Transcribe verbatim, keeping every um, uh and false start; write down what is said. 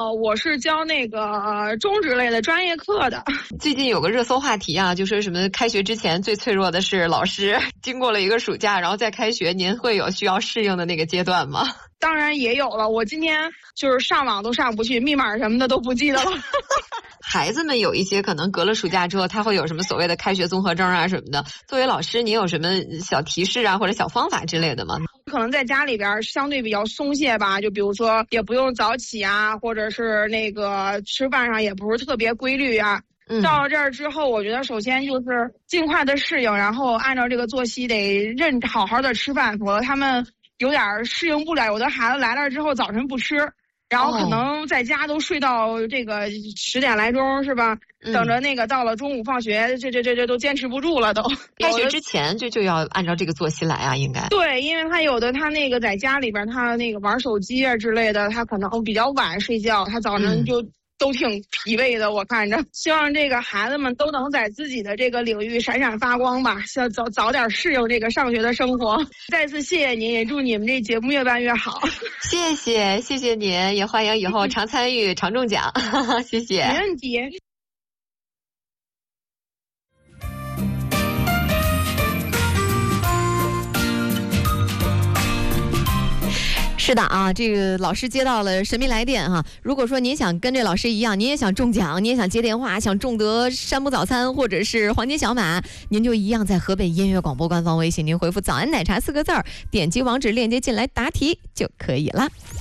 呃，我是教那个、呃、中职类的专业课的。 最近有个热搜话题啊，就说什么开学之前最脆弱的是老师。经过了一个暑假，然后再开学，您会有需要适应的那个阶段吗？ 当然也有了，我今天就是上网都上不去，密码什么的都不记得了。 孩子们有一些可能隔了暑假之后，他会有什么所谓的开学综合征啊什么的。作为老师，您有什么小提示啊或者小方法之类的吗？ 可能在家里边相对比较松懈吧，就比如说也不用早起啊，或者是那个吃饭上也不是特别规律啊。 嗯、 到了这儿之后，我觉得首先就是尽快的适应，然后按照这个作息得认好好的吃饭，否则他们有点适应不了。有的孩子来了之后早晨不吃，然后可能在家都睡到这个十点来钟，是吧？嗯、等着那个到了中午放学，这这这这都坚持不住了都。 开学之前就就要按照这个作息来啊，应该。 对，因为他有的他那个在家里边，他那个玩手机啊之类的，他可能比较晚睡觉，他早晨就。嗯都挺疲惫的，我看着。希望这个孩子们都能在自己的这个领域闪闪发光吧，要早早点适应这个上学的生活。再次谢谢您，也祝你们这节目越办越好。 谢谢，谢谢您，也欢迎以后常参与、常中奖。谢谢。 没问题。 是的啊，这个老师接到了神秘来电哈。如果说您想跟这老师一样，您也想中奖，您也想接电话，想中得山姆早餐或者是黄金小马，您就一样在河北音乐广播官方微信，您回复早安奶茶四个字儿，点击网址链接进来答题就可以了。